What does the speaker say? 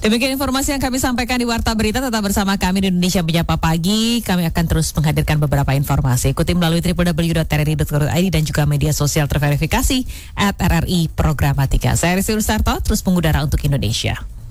Demikian informasi yang kami sampaikan di Warta Berita. Tetap bersama kami di Indonesia Menyapa Pagi. Kami akan terus menghadirkan beberapa informasi. Ikuti melalui www.rri.co.id dan juga media sosial terverifikasi @RRI Programatika. Saya Rizky Rustarto, terus mengudara untuk Indonesia.